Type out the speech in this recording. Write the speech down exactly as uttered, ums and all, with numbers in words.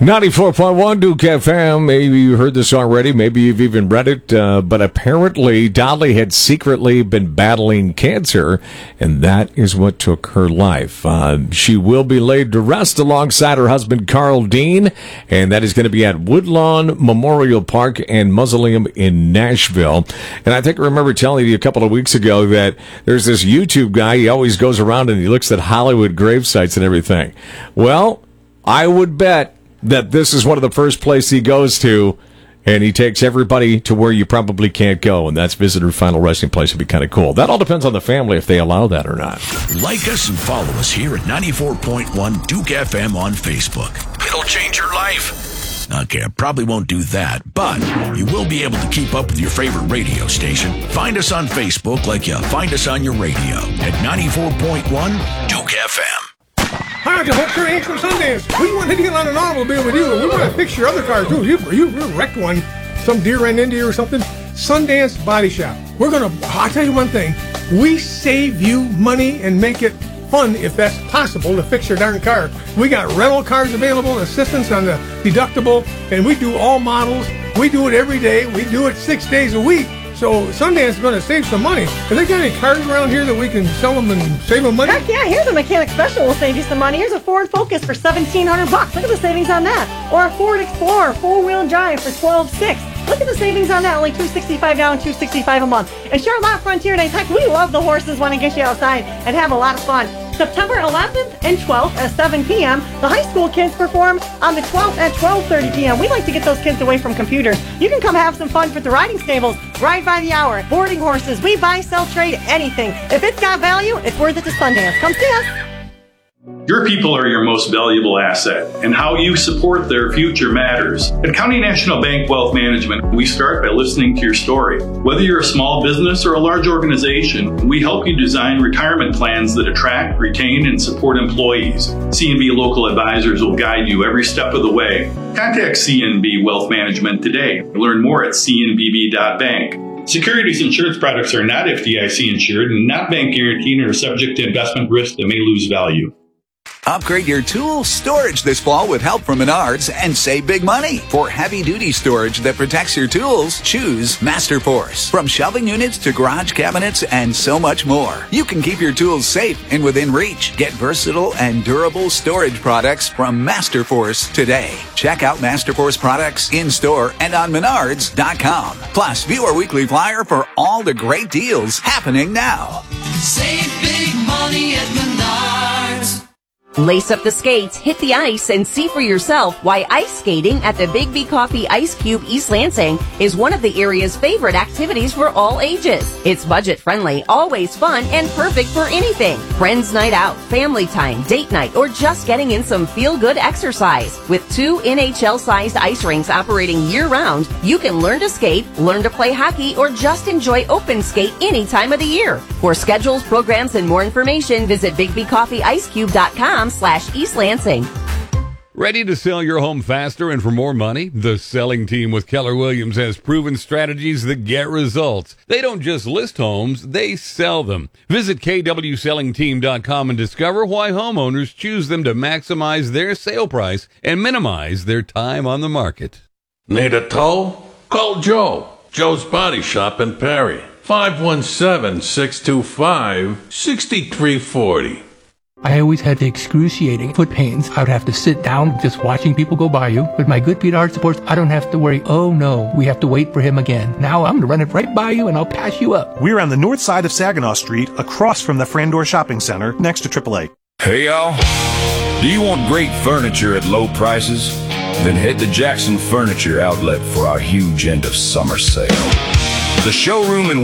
ninety-four point one Duke F M. Maybe you heard this already. Maybe you've even read it. Uh, but apparently, Dolly had secretly been battling cancer, and that is what took her life. Uh, she will be laid to rest alongside her husband, Carl Dean, and that is going to be at Woodlawn Memorial Park and Mausoleum in Nashville. And I think I remember telling you a couple of weeks ago that there's this YouTube guy. He always goes around and he looks at Hollywood grave sites and everything. Well, I would bet that this is one of the first places he goes to, and he takes everybody to where you probably can't go, and that's visit her final resting place. Would be kind of cool. That all depends on the family if they allow that or not. Like us and follow us here at ninety-four point one Duke F M on Facebook. It'll change your life. Okay, I probably won't do that, but you will be able to keep up with your favorite radio station. Find us on Facebook like you find us on your radio at ninety-four point one Duke F M. Hi, the Hook Ranch from Sundance. We want to get on an automobile with you, and we want to fix your other car too. You, you, you wrecked one, some deer ran into you or something. Sundance Body Shop. We're gonna. I'll tell you one thing. We save you money and make it fun, if that's possible, to fix your darn car. We got rental cars available, assistance on the deductible, and we do all models. We do it every day. We do it six days a week. So Sundance is going to save some money. Have they got any cars around here that we can sell them and save them money? Heck yeah, here's a mechanic special will save you some money. Here's a Ford Focus for seventeen hundred bucks. Look at the savings on that. Or a Ford Explorer four-wheel drive for twelve six. Look at the savings on that, only two hundred sixty-five dollars down, two hundred sixty-five dollars a month. And Charlotte Frontier Days, heck, we love the horses, want to get you outside and have a lot of fun. September eleventh and twelfth at seven p.m. The high school kids perform on the twelfth at twelve thirty p.m. We like to get those kids away from computers. You can come have some fun with the riding stables, ride by the hour, boarding horses. We buy, sell, trade, anything. If it's got value, it's worth it to Sundance. Come see us. Your people are your most valuable asset, and how you support their future matters. At County National Bank Wealth Management, we start by listening to your story. Whether you're a small business or a large organization, we help you design retirement plans that attract, retain, and support employees. C N B local advisors will guide you every step of the way. Contact C N B Wealth Management today. Learn more at c n b b dot bank. Securities insurance products are not F D I C insured and not bank guaranteed and are subject to investment risk that may lose value. Upgrade your tool storage this fall with help from Menards and save big money. For heavy-duty storage that protects your tools, choose Masterforce. From shelving units to garage cabinets and so much more, you can keep your tools safe and within reach. Get versatile and durable storage products from Masterforce today. Check out Masterforce products in-store and on menards dot com. Plus, view our weekly flyer for all the great deals happening now. Save big money at Menards. Lace up the skates, hit the ice, and see for yourself why ice skating at the Big B Coffee Ice Cube East Lansing is one of the area's favorite activities for all ages. It's budget-friendly, always fun, and perfect for anything. Friends night out, family time, date night, or just getting in some feel-good exercise. With two N H L-sized ice rinks operating year-round, you can learn to skate, learn to play hockey, or just enjoy open skate any time of the year. For schedules, programs, and more information, visit big b coffee ice cube dot com slash East Lansing. Ready to sell your home faster and for more money? The selling team with Keller Williams has proven strategies that get results. They don't just list homes, they sell them. Visit k w selling team dot com and discover why homeowners choose them to maximize their sale price and minimize their time on the market. Need a tow? Call Joe. Joe's Body Shop in Perry. five one seven, six two five, six three four zero. I always had the excruciating foot pains. I would have to sit down just watching people go by you. With my Good Feet Art Supports, I don't have to worry, oh no, we have to wait for him again. Now I'm going to run it right by you and I'll pass you up. We're on the north side of Saginaw Street, across from the Frandor Shopping Center, next to triple A. Hey y'all, do you want great furniture at low prices? Then head to Jackson Furniture Outlet for our huge end of summer sale. The showroom in